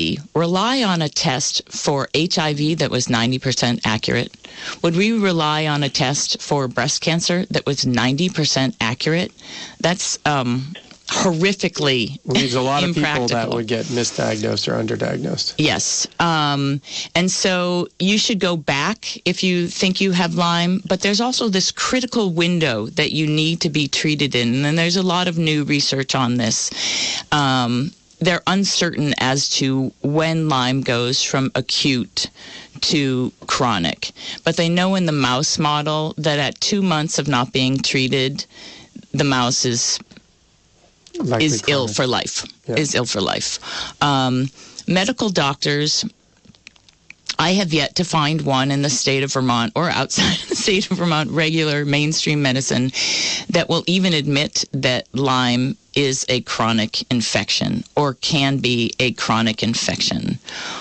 rely on a test for HIV that was 90% accurate? Would we rely on a test for breast cancer that was 90% accurate? That's horrifically leaves a lot of people impractical. that would get misdiagnosed or underdiagnosed. Yes. And so you should go back if you think you have Lyme, but there's also this critical window that you need to be treated in. And there's a lot of new research on this. They're uncertain as to when Lyme goes from acute to chronic. But they know in the mouse model that at 2 months of not being treated, the mouse is ill for life. Yeah. Is ill for life. Medical doctors, I have yet to find one in the state of Vermont or outside of the state of Vermont, regular mainstream medicine, that will even admit that Lyme is a chronic infection or can be a chronic infection.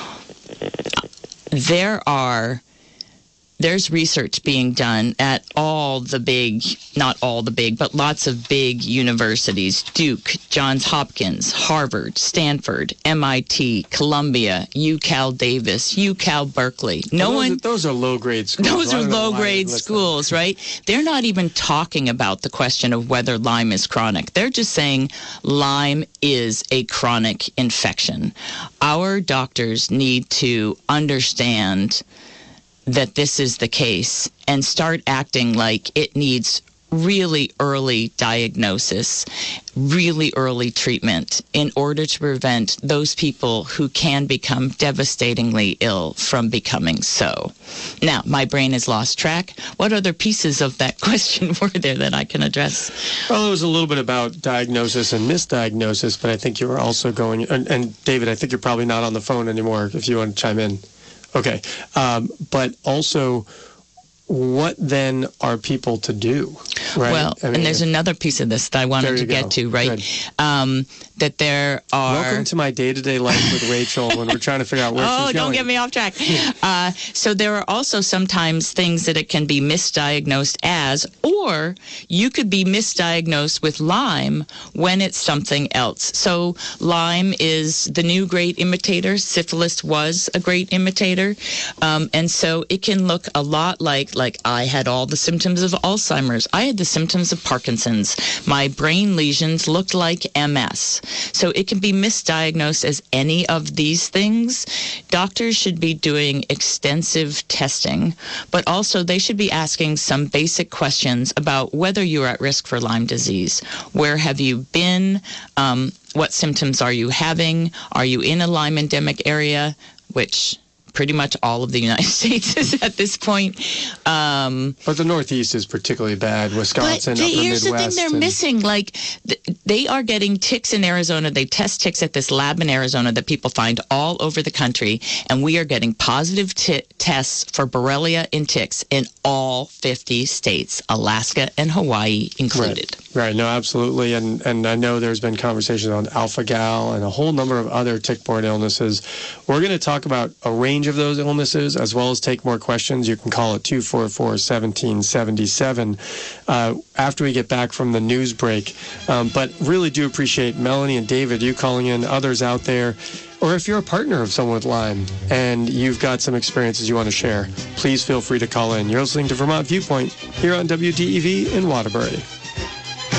There's research being done at not all the big, but lots of big universities: Duke, Johns Hopkins, Harvard, Stanford, MIT, Columbia, UCal Davis, UCal Berkeley. Those are low-grade schools. Those are low-grade schools, right? They're not even talking about the question of whether Lyme is chronic. They're just saying Lyme is a chronic infection. Our doctors need to understand that this is the case and start acting like it needs really early diagnosis, really early treatment in order to prevent those people who can become devastatingly ill from becoming so. Now, my brain has lost track. What other pieces of that question were there that I can address? Well, it was a little bit about diagnosis and misdiagnosis, but I think you were also going, and David, I think you're probably not on the phone anymore if you want to chime in. Okay. But also, what then are people to do? Right? Well, and there's another piece of this that I wanted to get to, right? That there are... Welcome to my day-to-day life with Rachel when we're trying to figure out where she's going. Oh, don't get me off track. So there are also sometimes things that it can be misdiagnosed as, or you could be misdiagnosed with Lyme when it's something else. So Lyme is the new great imitator. Syphilis was a great imitator. And so it can look a lot like I had all the symptoms of Alzheimer's. I had the symptoms of Parkinson's. My brain lesions looked like MS. So it can be misdiagnosed as any of these things. Doctors should be doing extensive testing, but also they should be asking some basic questions about whether you're at risk for Lyme disease. Where have you been? What symptoms are you having? Are you in a Lyme endemic area? Which pretty much all of the United States is at this point. But the Northeast is particularly bad. Wisconsin, but upper here's Midwest. the thing they're missing. They are getting ticks in Arizona. They test ticks at this lab in Arizona that people find all over the country. And we are getting positive tests for Borrelia in ticks in all 50 states, Alaska and Hawaii included. Right. No, absolutely. And I know there's been conversations on alpha-gal and a whole number of other tick-borne illnesses. We're going to talk about a range of those illnesses as well as take more questions. You can call it 244-1777 after we get back from the news break. But really do appreciate Melanie and David, you calling in, others out there. Or if you're a partner of someone with Lyme and you've got some experiences you want to share, please feel free to call in. You're listening to Vermont Viewpoint here on WDEV in Waterbury.